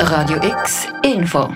Radio X Info.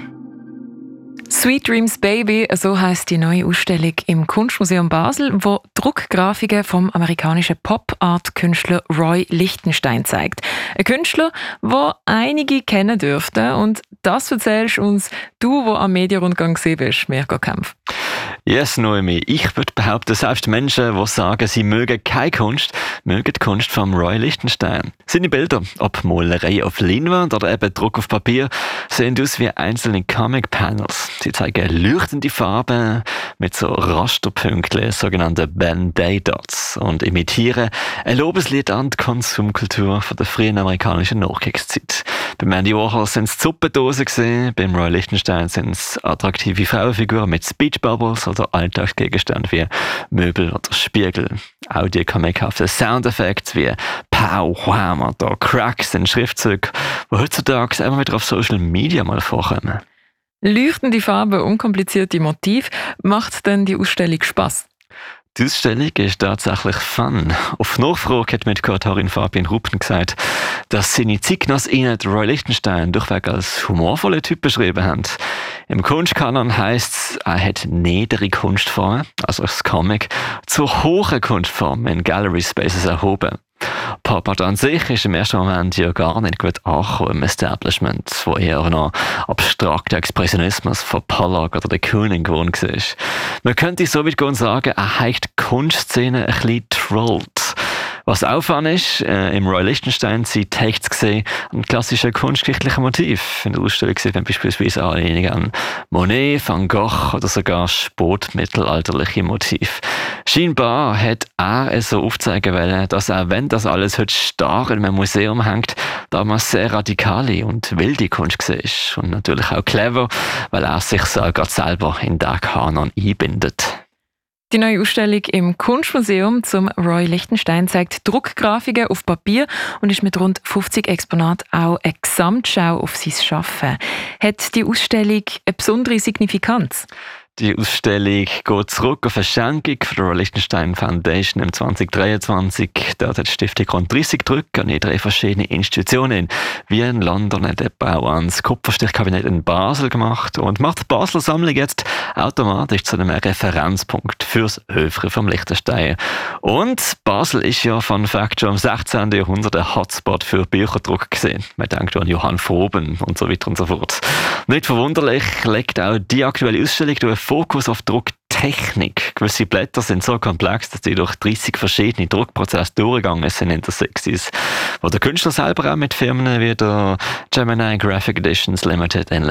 Sweet Dreams Baby, so heisst die neue Ausstellung im Kunstmuseum Basel, wo Druckgrafiken vom amerikanischen Pop-Art-Künstler Roy Lichtenstein zeigt. Ein Künstler, den einige kennen dürften. Und das erzählst uns du, der am Medienrundgang gesehen bist, Mirko Kempf. Yes, Noemi. Ich würde behaupten, selbst Menschen, die sagen, sie mögen keine Kunst, mögen die Kunst von Roy Lichtenstein. Seine Bilder, ob Malerei auf Leinwand oder eben Druck auf Papier, sehen aus wie einzelne Comic-Panels. Sie zeigen leuchtende Farben mit so Rasterpünktchen, sogenannte Band-Aid-Dots, und imitieren ein Lobeslied an die Konsumkultur von der frühen amerikanischen Nachkriegszeit. Beim Andy Warhol sind es Suppendosen gesehen, beim Roy Lichtenstein sind es attraktive Frauenfiguren mit Speech-Bubbles oder Alltagsgegenstände wie Möbel oder Spiegel. Auch die comichaften Soundeffekte wie Pow, Wham oder Cracks sind Schriftzüge, die heutzutage immer wieder auf Social Media mal vorkommen. Leuchtende Farben, unkomplizierte Motive, macht denn die Ausstellung Spass? Die Ausstellung ist tatsächlich fun. Auf Nachfrage hat mir die Kuratorin Fabian Ruppen gesagt, dass seine Zeitgenossinnen Roy Lichtenstein durchweg als humorvolle Typ beschrieben haben. Im Kunstkanon heisst es, er hat niedere Kunstformen, also das Comic, zu hohen Kunstformen in Gallery Spaces erhoben. Pop Art an sich ist im ersten Moment ja gar nicht gut angekommen im Establishment, wo eher noch abstrakter Expressionismus von Pollock oder de Kooning gewohnt war. Man könnte so weit gehen und sagen, er hat die Kunstszene ein bisschen trollt. Was auffallend ist, im Roy Lichtenstein sind Texte gesehen an klassischen kunstgeschichtlichen Motiv. In der Ausstellung sieht man beispielsweise Anlehnungen an Monet, Van Gogh oder sogar spätmittelalterliche Motive. Scheinbar hat er so aufzeigen wollen, dass er, wenn das alles heute starr in einem Museum hängt, damals sehr radikale und wilde Kunst war. Und natürlich auch clever, weil er sich sogar selber in den Kanon einbindet. Die neue Ausstellung im Kunstmuseum zum Roy Lichtenstein zeigt Druckgrafiken auf Papier und ist mit rund 50 Exponaten auch eine Gesamtschau auf sein Schaffen. Hat die Ausstellung eine besondere Signifikanz? Die Ausstellung geht zurück auf eine Schenkung von der Roy Lichtenstein Foundation im 2023. Dort hat die Stiftung rund 30 Drucke an 3 verschiedene Institutionen wie in London hat auch ans Kupferstichkabinett in Basel gemacht und macht die Basler Sammlung jetzt automatisch zu einem Referenzpunkt fürs Œuvre vom Lichtenstein. Und Basel ist ja von Fact schon im 16. Jahrhundert ein Hotspot für Bücherdruck gesehen. Man denkt an Johann Froben und so weiter und so fort. Nicht verwunderlich legt auch die aktuelle Ausstellung durch Fokus auf Drucktechnik. Gewisse Blätter sind so komplex, dass sie durch 30 verschiedene Druckprozesse durchgegangen sind in der 60s, wo der Künstler selber auch mit Firmen wie der Gemini Graphic Editions Limited in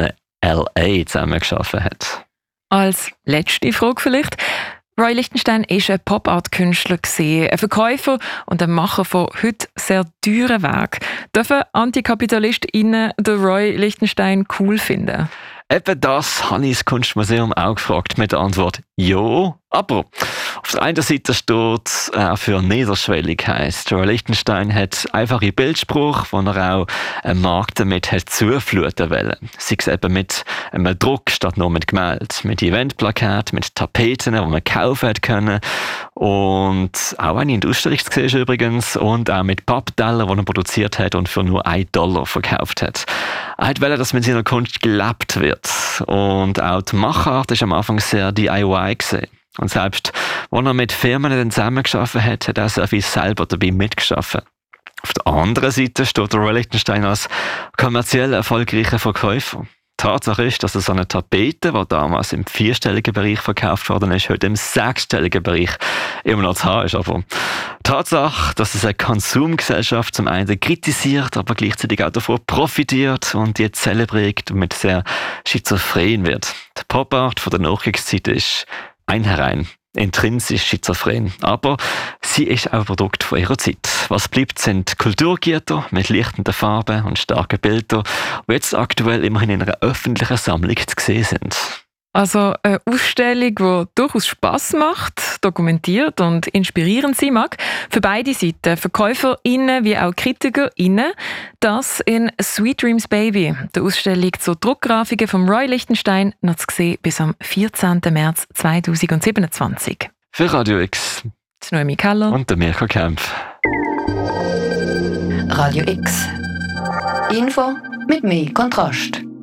LA zusammengearbeitet hat. Als letzte Frage vielleicht. Roy Lichtenstein war ein Pop-Art-Künstler, ein Verkäufer und ein Macher von heute sehr teuren Werken. Dürfen AntikapitelistInnen den Roy Lichtenstein cool finden? Eben das habe ich das Kunstmuseum auch gefragt mit der Antwort «Ja». Aber auf der einen Seite steht für niederschwellig heisst. Roy Lichtenstein hat einfache Bildspruch, wo er auch einen Markt damit hat zufluten wollen. Sei es eben mit einem Druck statt nur mit Gemälde, mit Eventplakaten, mit Tapeten, die man kaufen können. Und auch eine in der Ausstellung zu sehen ist übrigens. Und auch mit Pappteller, die er produziert hat und für nur $1 verkauft hat. Er wollte, dass mit seiner Kunst gelebt wird. Und auch die Machart war am Anfang sehr DIY gewesen. Und selbst, als er mit Firmen zusammengearbeitet hat, hat er sehr viel selber dabei mitgearbeitet. Auf der anderen Seite steht der Roy Lichtenstein als kommerziell erfolgreicher Verkäufer. Tatsache ist, dass so eine Tapete, die damals im 4-stelligen Bereich verkauft worden ist, heute im 6-stelligen Bereich immer noch zu haben ist. Aber Tatsache, dass es eine Konsumgesellschaft zum einen kritisiert, aber gleichzeitig auch davon profitiert und die zelebriert und mit sehr schizophren wird. Die Pop-Art von der Nachkriegszeit ist einherein intrinsisch schizophren. Aber sie ist auch ein Produkt von ihrer Zeit. Was bleibt, sind Kulturgüter mit leuchtenden Farben und starken Bildern, die jetzt aktuell immerhin in einer öffentlichen Sammlung zu sehen sind. Also eine Ausstellung, die durchaus Spass macht, dokumentiert und inspirierend sein mag. Für beide Seiten, VerkäuferInnen wie auch KritikerInnen. Das in Sweet Dreams Baby, der Ausstellung zur Druckgrafiken von Roy Lichtenstein, noch zu sehen bis am 14. März 2027. Für Radio X. Noemi Keller und der Mirko Kempf. Radio X Info mit mehr Kontrast.